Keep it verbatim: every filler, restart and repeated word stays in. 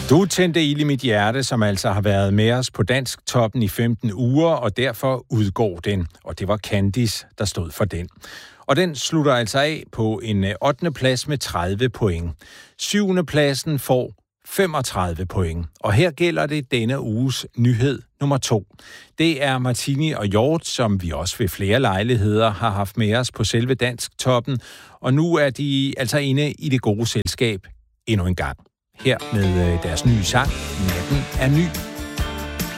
Du tændte ild i mit hjerte, som altså har været med os på Dansk Toppen i femten uger, og derfor udgår den. Og det var Candice, der stod for den. Og den slutter altså af på en ottende plads med tredive point. syvende pladsen får femogtredive point. Og her gælder det denne uges nyhed nummer to. Det er Martini og Hjort, som vi også ved flere lejligheder har haft med os på selve Dansk Toppen. Og nu er de altså inde i det gode selskab endnu en gang. Her med deres nye sang, Natten er ny.